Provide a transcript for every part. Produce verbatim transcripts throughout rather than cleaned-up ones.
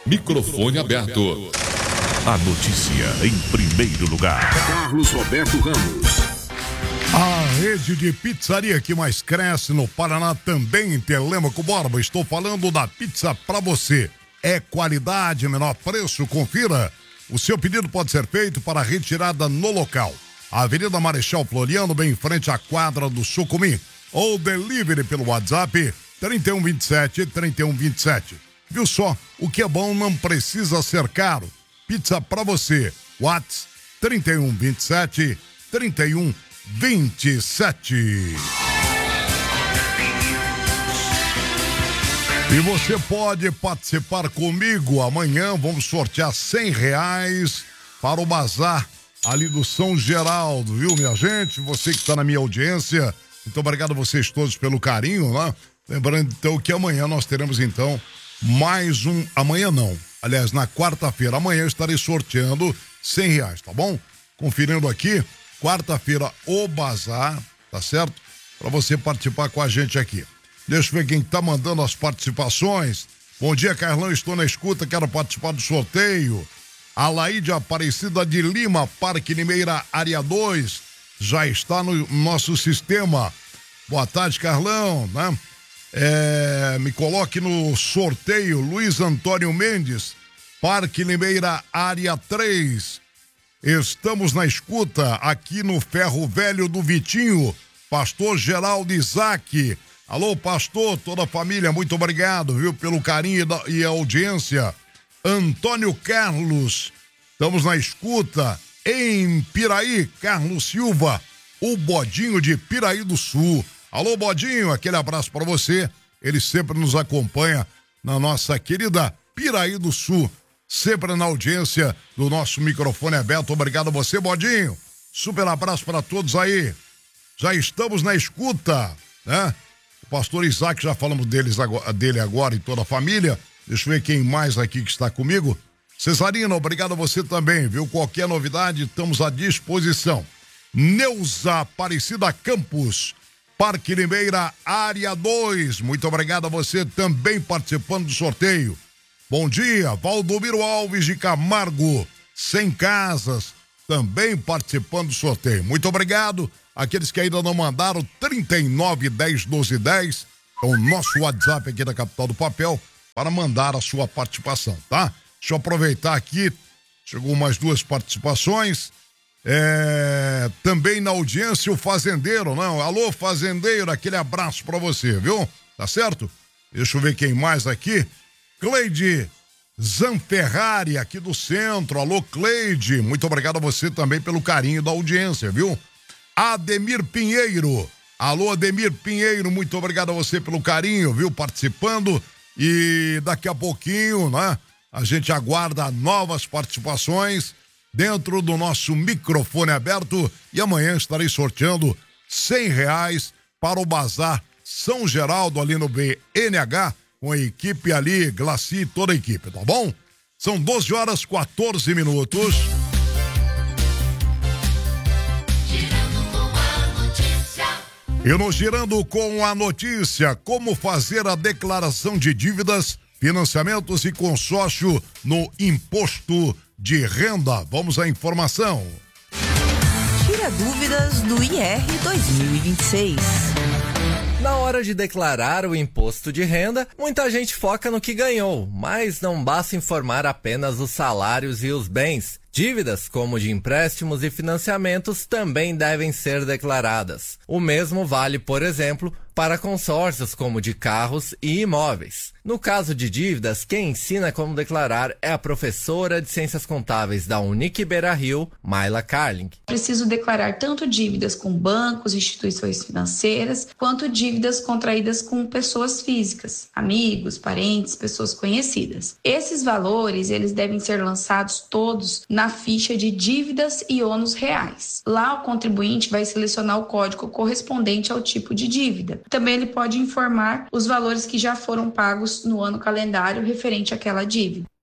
Microfone aberto. A notícia em primeiro lugar. Carlos Roberto Ramos. A rede de pizzaria que mais cresce no Paraná também em Telêmaco Borba. Estou falando da Pizza Pra Você. É qualidade, menor preço, confira. O seu pedido pode ser feito para retirada no local. Avenida Marechal Floriano, bem em frente à quadra do Sucumim. Ou delivery pelo WhatsApp trinta e um, vinte e sete, trinta e um, vinte e sete. Viu só? O que é bom não precisa ser caro. Pizza Pra Você. WhatsApp trinta e um, vinte e sete, trinta e um, vinte e sete. E você pode participar comigo amanhã. Vamos sortear cem reais para o bazar ali do São Geraldo, viu, minha gente? Você que está na minha audiência, muito obrigado a vocês todos pelo carinho, né? Lembrando então que amanhã nós teremos então mais um, amanhã não, aliás, na quarta-feira, amanhã eu estarei sorteando cem reais, tá bom? Conferindo aqui, quarta-feira o bazar, tá certo? Para você participar com a gente aqui. Deixa eu ver quem tá mandando as participações. Bom dia, Carlão, estou na escuta, quero participar do sorteio. Alaide Aparecida de Lima, Parque Limeira, área dois, já está no nosso sistema. Boa tarde, Carlão, né? É, me coloque no sorteio, Luiz Antônio Mendes, Parque Limeira, área três. Estamos na escuta aqui no Ferro Velho do Vitinho, Pastor Geraldo Isaac. Alô, pastor, toda a família, muito obrigado, viu, pelo carinho e a audiência. Antônio Carlos, estamos na escuta em Piraí, Carlos Silva, o Bodinho de Piraí do Sul. Alô, Bodinho, aquele abraço para você. Ele sempre nos acompanha na nossa querida Piraí do Sul, sempre na audiência do nosso microfone aberto. Obrigado a você, Bodinho. Super abraço para todos aí. Já estamos na escuta, né? O pastor Isaac, já falamos deles agora, dele agora e toda a família. Deixa eu ver quem mais aqui que está comigo. Cesarina, obrigado a você também, viu? Qualquer novidade, estamos à disposição. Neuza Aparecida Campos, Parque Limeira, área dois. Muito obrigado a você também participando do sorteio. Bom dia, Valdomiro Alves de Camargo, Sem Casas, também participando do sorteio. Muito obrigado. Aqueles que ainda não mandaram, trinta e nove, dez, doze, dez, é o nosso WhatsApp aqui da Capital do Papel, para mandar a sua participação, tá? Deixa eu aproveitar aqui, chegou mais duas participações. É, também na audiência o fazendeiro, não? Alô, fazendeiro, aquele abraço pra você, viu? Tá certo? Deixa eu ver quem mais aqui. Cleide Zanferrari, aqui do centro. Alô, Cleide, muito obrigado a você também pelo carinho da audiência, viu? Ademir Pinheiro. Alô, Ademir Pinheiro, muito obrigado a você pelo carinho, viu? Participando. E daqui a pouquinho, né? A gente aguarda novas participações dentro do nosso microfone aberto e amanhã estarei sorteando cem reais para o Bazar São Geraldo ali no B N H com a equipe ali, Glaci e toda a equipe, tá bom? São doze horas, quatorze minutos. E no Girando com a Notícia, como fazer a declaração de dívidas, financiamentos e consórcio no imposto de renda. Vamos à informação. Tira dúvidas do I R dois mil e vinte e seis. Na hora de declarar o imposto de renda, muita gente foca no que ganhou, mas não basta informar apenas os salários e os bens. Dívidas, como de empréstimos e financiamentos, também devem ser declaradas. O mesmo vale, por exemplo, para consórcios como de carros e imóveis. No caso de dívidas, quem ensina como declarar é a professora de Ciências Contábeis da Unic Beira-Rio, Mayla Carling. Preciso declarar tanto dívidas com bancos, instituições financeiras, quanto dívidas contraídas com pessoas físicas, amigos, parentes, pessoas conhecidas. Esses valores, eles devem ser lançados todos na ficha de dívidas e ônus reais. Lá o contribuinte vai selecionar o código correspondente ao tipo de dívida. Também ele pode informar os valores que já foram pagos no ano calendário referente àquela dívida.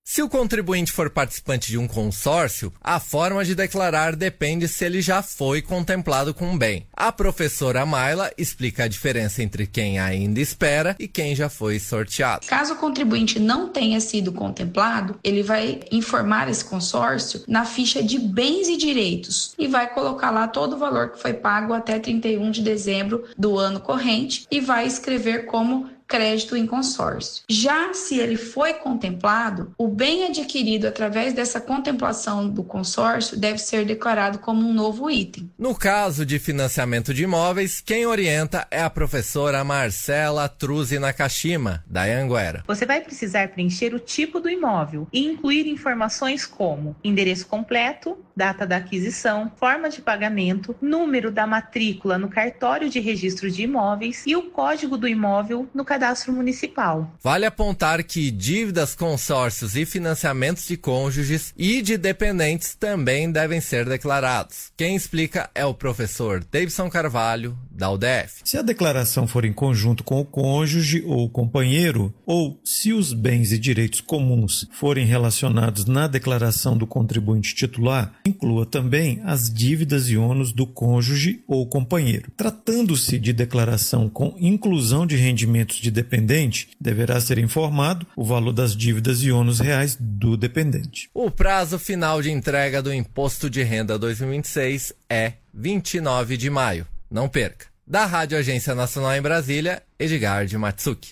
Se o contribuinte for participante de um consórcio, a forma de declarar depende se ele já foi contemplado com um bem. A professora Mayla explica a diferença entre quem ainda espera e quem já foi sorteado. Caso o contribuinte não tenha sido contemplado, ele vai informar esse consórcio na ficha de bens e direitos e vai colocar lá todo o valor que foi pago até trinta e um de dezembro do ano corrente e vai escrever como crédito em consórcio. Já se ele foi contemplado, o bem adquirido através dessa contemplação do consórcio deve ser declarado como um novo item. No caso de financiamento de imóveis, quem orienta é a professora Marcela Truzzi Nakashima, da Anhanguera. Você vai precisar preencher o tipo do imóvel e incluir informações como endereço completo, data da aquisição, forma de pagamento, número da matrícula no cartório de registro de imóveis e o código do imóvel no cadastro municipal. Vale apontar que dívidas, consórcios e financiamentos de cônjuges e de dependentes também devem ser declarados. Quem explica é o professor Davidson Carvalho, da U D F. Se a declaração for em conjunto com o cônjuge ou o companheiro, ou se os bens e direitos comuns forem relacionados na declaração do contribuinte titular, inclua também as dívidas e ônus do cônjuge ou companheiro. Tratando-se de declaração com inclusão de rendimentos de dependente, deverá ser informado o valor das dívidas e ônus reais do dependente. O prazo final de entrega do Imposto de Renda dois mil e vinte e seis é vinte e nove de maio. Não perca. Da Rádio Agência Nacional em Brasília, Edgar de Matsuki.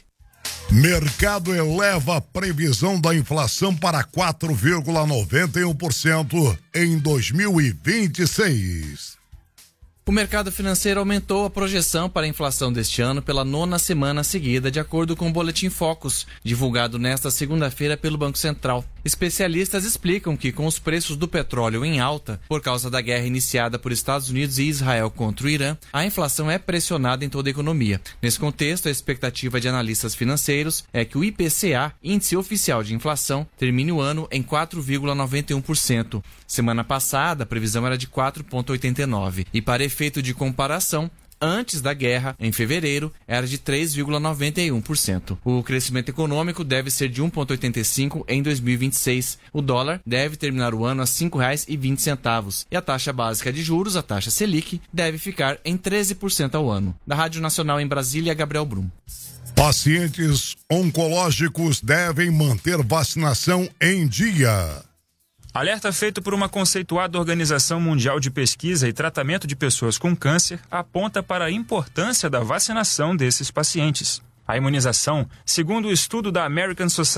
Mercado eleva a previsão da inflação para quatro vírgula noventa e um por cento em dois mil e vinte e seis. O mercado financeiro aumentou a projeção para a inflação deste ano pela nona semana seguida, de acordo com o Boletim Focus, divulgado nesta segunda-feira pelo Banco Central. Especialistas explicam que, com os preços do petróleo em alta, por causa da guerra iniciada por Estados Unidos e Israel contra o Irã, a inflação é pressionada em toda a economia. Nesse contexto, a expectativa de analistas financeiros é que o I P C A, Índice Oficial de Inflação, termine o ano em quatro vírgula noventa e um por cento. Semana passada, a previsão era de quatro vírgula oitenta e nove por cento. E para efeito de comparação, antes da guerra, em fevereiro, era de três vírgula noventa e um por cento. O crescimento econômico deve ser de um vírgula oitenta e cinco por cento em dois mil e vinte e seis. O dólar deve terminar o ano a cinco reais e vinte centavos. E a taxa básica de juros, a taxa Selic, deve ficar em treze por cento ao ano. Da Rádio Nacional em Brasília, Gabriel Brum. Pacientes oncológicos devem manter vacinação em dia. Alerta feito por uma conceituada Organização Mundial de Pesquisa e Tratamento de Pessoas com Câncer aponta para a importância da vacinação desses pacientes. A imunização, segundo o estudo da American Society